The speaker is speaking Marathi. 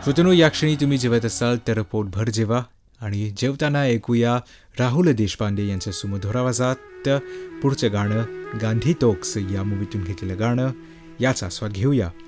श्रोत्यांनो, या क्षणी तुम्ही जेवत असाल तर पोटभर जेवा आणि जेवताना ऐकूया राहुल देशपांडे यांच्या सुमधुर आवाजात पुढचं गाणं गांधी टॉक्स या मूवीतून घेतलेलं गाणं. याचा आस्वाद घेऊया.